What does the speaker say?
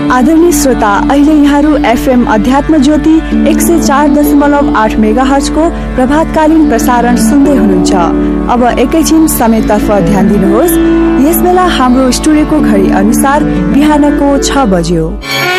आदरणीय श्रोता, अहिले यहाँहरू एफएम अध्यात्म ज्योति 104.8 मेगाहर्ज को प्रभातकालीन प्रसारण सुन्दै हुनुहुन्छ। अब एकैछिन समयतर्फ ध्यान दिनुहोस्। यस बेला हाम्रो स्टुडियोको घडी अनुसार बिहानको 6 बज्यो।